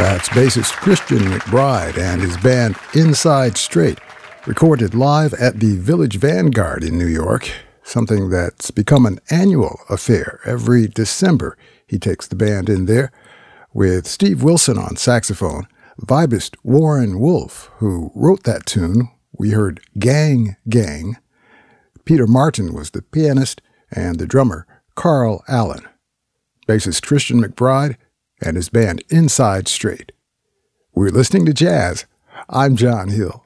That's bassist Christian McBride and his band Inside Straight, recorded live at the Village Vanguard in New York, something that's become an annual affair. Every December, he takes the band in there with Steve Wilson on saxophone, vibist Warren Wolf, who wrote that tune. We heard Gang Gang. Peter Martin was the pianist, and the drummer, Carl Allen. Bassist Christian McBride and his band Inside Straight. We're listening to jazz. I'm John Hill.